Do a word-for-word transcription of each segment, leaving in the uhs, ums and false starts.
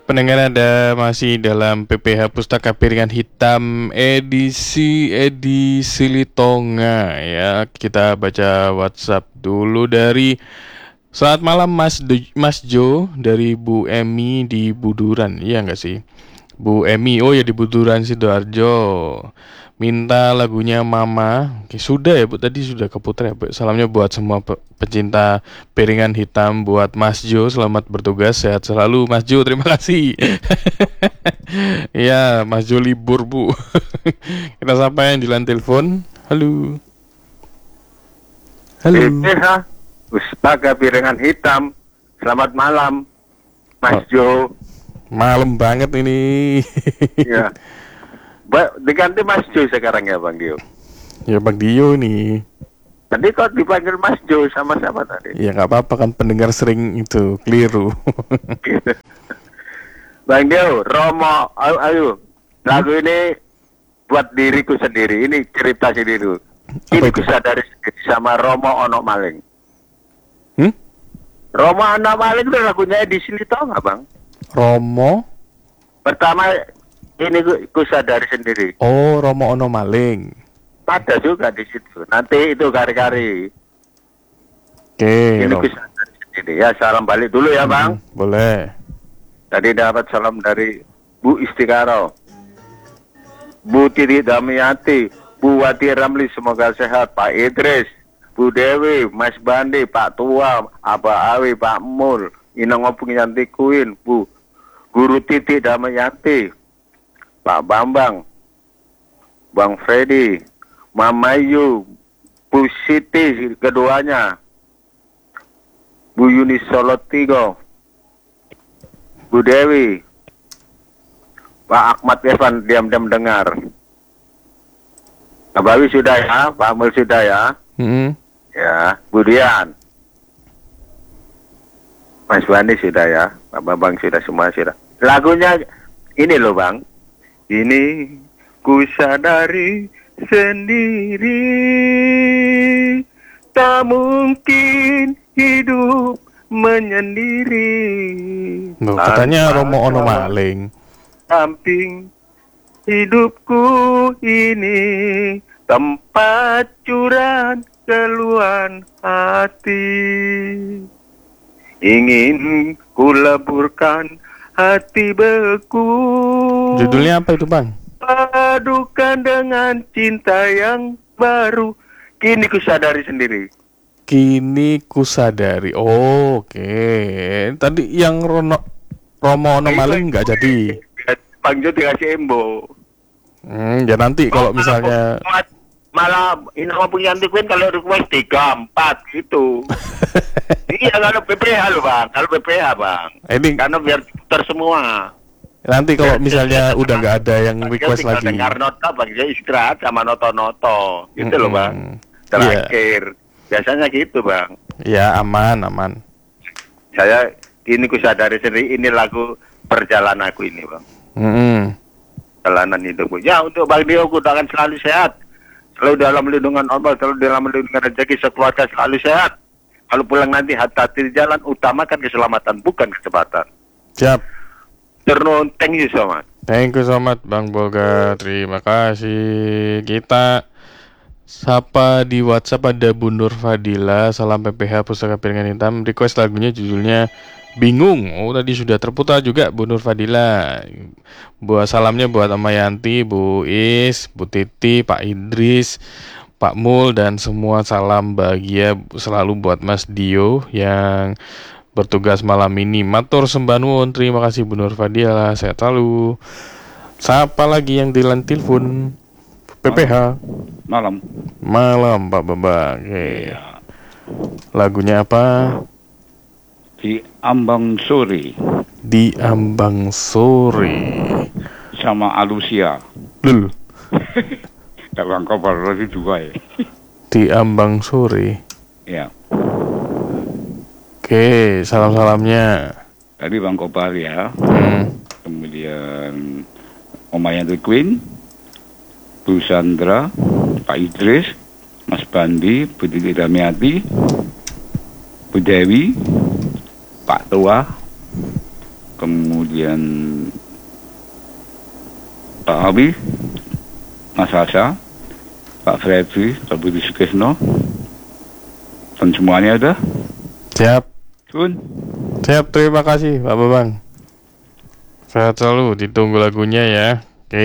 Pendengar, ada masih dalam P P H Pustaka Piringan Hitam edisi edisi Litonga ya. Kita baca WhatsApp dulu dari selamat malam Mas Do, Mas Jo dari Bu Emi di Buduran. Iya nggak sih? Bu Emi, oh ya di Buduran Sidoarjo. Minta lagunya Mama. Oke, sudah ya Bu, tadi sudah keputar ya Bu. Salamnya buat semua pe- pecinta piringan hitam, buat Mas Jo, selamat bertugas, sehat selalu Mas Jo, terima kasih. Iya, Mas Jo libur Bu. Kita sapa yang di line telepon. Halo. Halo. P P H Pustaka Piringan Hitam. Selamat malam, Mas Oh. Jo. Malam banget ini. Ya, Ba- diganti Mas Jo sekarang ya, Bang Dio. Ya Bang Dio nih. Tadi kok dipanggil Mas Jo sama siapa tadi? Ya nggak apa-apa kan, pendengar sering itu keliru. Bang Dio, Romo, ayo, ayo. Lagu ini buat diriku sendiri. Ini cerita sendiri. Ini Apa itu? bisa dari sendiri sama Romo Ono Maling. Hmm? Romo Ono Maling itu lagunya edisi itu nggak, Bang? Romo. Pertama ini ku, ku sadari sendiri. Oh, Romo Ono Maling. Ada juga di situ. Nanti itu kari-kari. Oke, Ini Rom. ku sadari sendiri. Ya, salam balik dulu ya, Bang. Hmm, boleh. Tadi dapat salam dari Bu Istikaro, Bu Titi Damiati, Bu Wati Ramli, semoga sehat. Pak Idris, Bu Dewi, Mas Bandi, Pak Tua, Aba Awi, Pak Mul, Inang Opung Yanti Kuin, Bu Guru Titi Damayanti, Pak Bambang, Bang Freddy, Mama Yu, Bu Siti keduanya, Bu Yuni Solotigo, Bu Dewi, Pak Ahmad Evan diam-diam dengar. Pak Bawi sudah ya, Pak Mul sudah ya, Hmm. ya, Bu Dian, Mas Bandi sudah ya, Pak Bambang sudah, semua sudah. Lagunya ini loh, Bang. Ini ku sadari sendiri, tak mungkin hidup menyendiri. Loh, katanya Tanpa Romo Ono kau Maling. samping hidupku ini, tempat curan keluhan hati. Ingin ku leburkan hati beku, Judulnya apa itu, Bang? padukan dengan cinta yang baru. Kini ku sadari sendiri. Kini ku sadari. Oh, oke. Tadi yang Rono Romo Ono Maling nggak jadi. Bang Jo dikasih embo. Hmm, ya nanti kalau misalnya Malah ini ngomong yang Queen kalau request tiga empat gitu. Iya kalau P P H loh, Bang. Kalau P P H, Bang. ini Karena biar putar semua. nanti kalau misalnya udah nggak ada yang Bang Jo request tinggal lagi. dengar nota, Bang Jo istirahat sama noto-noto. Gitu loh, Bang. Mm-mm. Terakhir. Biasanya gitu, Bang. Ya, aman, aman. Saya ini ku sadari sendiri, ini lagu perjalanan aku ini, Bang. Mm-mm. Perjalanan hidupku. Ya, untuk Bang Dio, aku akan selalu sehat. Selalu dalam lindungan Allah, selalu dalam lindungan rezeki, sekeluarga selalu sehat. Kalau pulang nanti hati-hati di jalan, utamakan keselamatan, bukan kecepatan. Siap. Turun, thank you so much. Thank you so much, Bang Boga. Terima kasih. Kita sapa di WhatsApp, ada Bu Nur Fadila. Salam P P H Pustaka Piringan Hitam. Request lagunya judulnya Bingung. Oh, tadi sudah terputar juga Bu Nur Fadila. Buat salamnya buat Amayanti, Bu Is, Bu Titi, Pak Idris, Pak Mul, dan semua salam bahagia selalu buat Mas Dio yang bertugas malam ini. Matur sembah nuwun. Terima kasih Bu Nur Fadila. Sehat selalu. Siapa lagi yang di line telepon? P P H. Malam. Malam Pak Bambang. Oke. Iya. Lagunya apa? Di Ambang Sore Di Ambang Sore. sama Alusia. Lul. Kalau engkau baru tadi dua ya. Di Ambang Sore. Ya. Oke, salam-salamnya. Tadi Bang Kobar ya. Hmm. Kemudian Omayanti Queen, Bu Sandra, Pak Idris, Mas Bandi, Bu Titi Damiati, Bu Dewi, Pak Tua, kemudian Pak Abi, Mas Asa, Pak Fredri, Pak Budi Sukesno, dan semuanya ada. Siap. Sun. Siap, terima kasih Pak Bambang. Sehat selalu, ditunggu lagunya ya. Oke.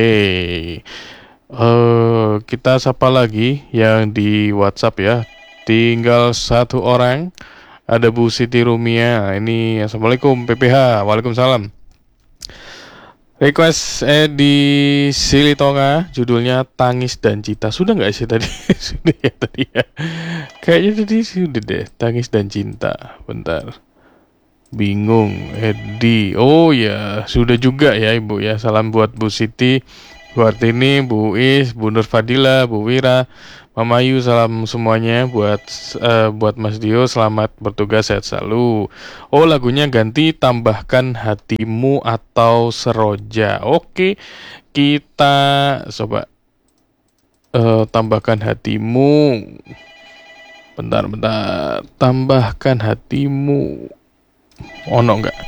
Eh, kita sapa lagi yang di WhatsApp ya. Tinggal satu orang. Ada Bu Siti Rumia. Ini Assalamualaikum P P H. Waalaikumsalam. Request eh di Silitonga, judulnya Tangis dan Cinta. Sudah nggak sih tadi? Sudah ya tadi ya. Kayaknya tadi sudah deh. Tangis dan Cinta. Bentar. Bingung. Edi. Oh ya, sudah juga ya Ibu ya. Salam buat Bu Siti, Bu Artini, Bu Is, Bu Nur Fadila, Bu Wira, Mama Ayu, salam semuanya buat uh, buat Mas Dio, selamat bertugas, sehat selalu. Oh, lagunya ganti Tambahkan Hatimu atau Seroja. Oke, kita coba uh, Tambahkan Hatimu. Bentar, bentar. Tambahkan Hatimu. Ono enggak?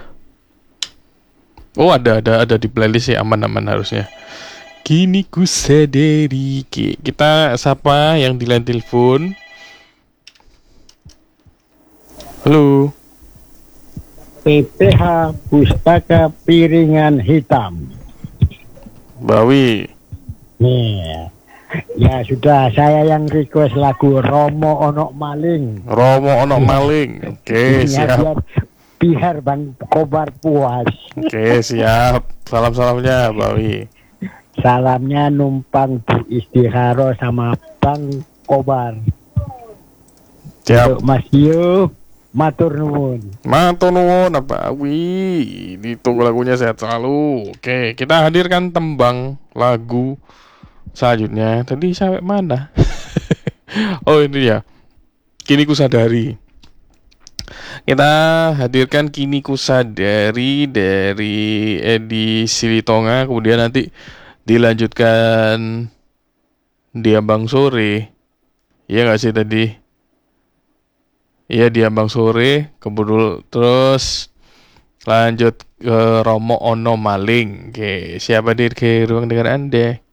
Oh, ada ada ada di playlist ya, aman-aman harusnya. Kini ku sadari. Kita sapa yang di line telepon. Halo. P P H Pustaka Piringan Hitam. Bawi. Nih. Ya sudah, saya yang request lagu Romo Ono Maling. Romo Ono Maling. Oke, siap. Biar, biar Bang Kobar puas. Oke, siap. Salam-salamnya Bawi. Salamnya numpang Bu Istiharo sama Bang Kobar. Siap. Untuk Mas Dio, matur nuwun. Matur nuwun apa? Wih, ditunggu lagunya, sehat selalu. Oke, kita hadirkan tembang lagu selanjutnya. Tadi sampai mana? Oh, ini ya. Kini ku sadari. Kita hadirkan Kini ku sadari dari Edi Silitonga, kemudian nanti dilanjutkan Dia Bang Sore. Iya gak sih tadi? Iya, Dia Bang Sore. Kemudian terus lanjut ke Romo Ono Maling. Oke, siapa dir ke ruang dengar Anda?